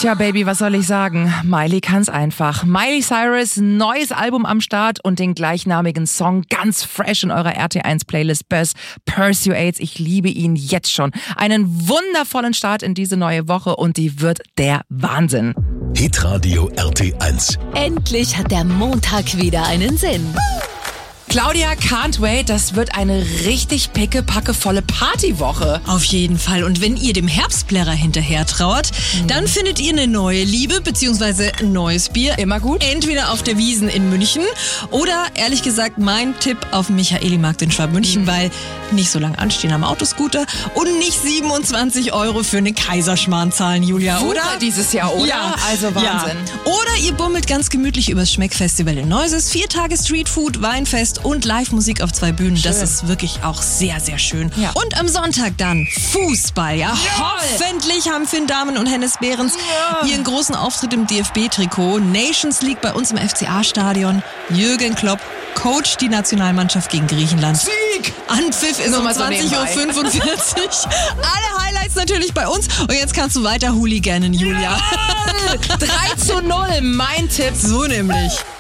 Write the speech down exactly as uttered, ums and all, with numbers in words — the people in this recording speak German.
Tja, Baby, was soll ich sagen? Miley kann's einfach. Miley Cyrus, neues Album am Start und den gleichnamigen Song ganz fresh in eurer R T eins Playlist Buzz Persuades. Ich liebe ihn jetzt schon. Einen wundervollen Start in diese neue Woche und die wird der Wahnsinn. Hitradio R T eins. Endlich hat der Montag wieder einen Sinn. Claudia, can't wait. Das wird eine richtig pickepackevolle Partywoche. Auf jeden Fall. Und wenn ihr dem Herbstplärrer hinterher trauert, mhm. dann findet ihr eine neue Liebe bzw. ein neues Bier. Immer gut. Entweder auf der Wiesn in München oder, ehrlich gesagt, mein Tipp auf dem Michaelimarkt in Schwabmünchen, mhm. weil nicht so lange anstehen am Autoscooter und nicht siebenundzwanzig Euro für eine Kaiserschmarrn zahlen, Julia, Super oder? Dieses Jahr, oder? Ja. Also Wahnsinn. Ja. Oder ihr bummelt ganz gemütlich übers Schmeckfestival in Neuses. Vier Tage Streetfood, Weinfest und Live-Musik auf zwei Bühnen. Schön. Das ist wirklich auch sehr, sehr schön. Ja. Und am Sonntag dann Fußball. Ja, ja. Hoffentlich haben Finn Dahmen und Hennes Behrens ja. ihren großen Auftritt im D F B-Trikot. Nations League bei uns im F C A-Stadion. Jürgen Klopp coacht die Nationalmannschaft gegen Griechenland. Sieg! Anpfiff ist um zwanzig Uhr fünfundvierzig. Alle Highlights natürlich bei uns. Und jetzt kannst du weiter hooliganen, Julia. drei zu null, mein Tipp. So nämlich.